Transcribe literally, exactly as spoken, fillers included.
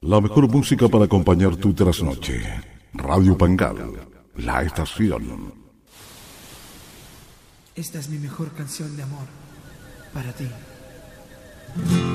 La mejor música para acompañar tu trasnoche. Radio Pangal, la estación. Esta es mi mejor canción de amor para ti.